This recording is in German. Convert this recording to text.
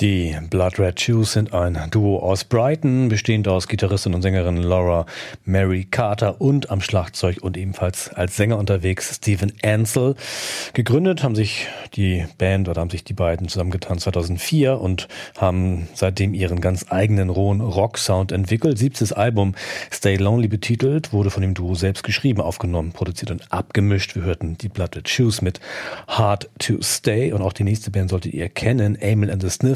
Die Blood Red Shoes sind ein Duo aus Brighton, bestehend aus Gitarristin und Sängerin Laura Mary Carter und am Schlagzeug und ebenfalls als Sänger unterwegs Stephen Ansell. Gegründet haben sich die beiden zusammengetan 2004 und haben seitdem ihren ganz eigenen rohen Rock-Sound entwickelt. 7. Album Stay Lonely betitelt, wurde von dem Duo selbst geschrieben, aufgenommen, produziert und abgemischt. Wir hörten die Blood Red Shoes mit Hard to Stay und auch die nächste Band solltet ihr kennen, Amyl and the Sniff.